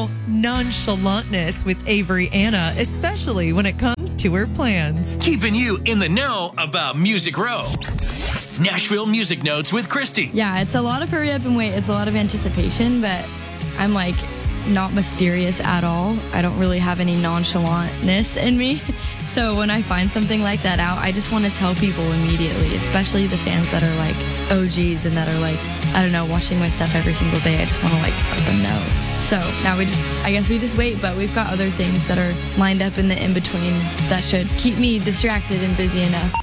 call nonchalantness with Avery Anna, especially when it comes to her plans. Keeping you in the know about Music Row. Nashville Music Notes with Christy. Yeah, it's a lot of hurry up and wait. It's a lot of anticipation, but I'm like not mysterious at all. I don't really have any nonchalantness in me. So when I find something like that out, I just want to tell people immediately, especially the fans that are like OGs and that are like, I don't know, watching my stuff every single day. I just want to like let them know. So now I guess we just wait, but we've got other things that are lined up in the in-between that should keep me distracted and busy enough.